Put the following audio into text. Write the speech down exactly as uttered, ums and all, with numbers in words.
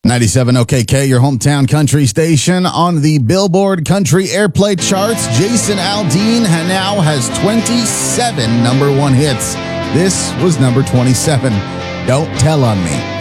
ninety-seven O K K, your hometown country station. On the Billboard Country Airplay charts, Jason Aldean now has twenty-seven number one hits. This was number twenty-seven. Don't Tell on Me.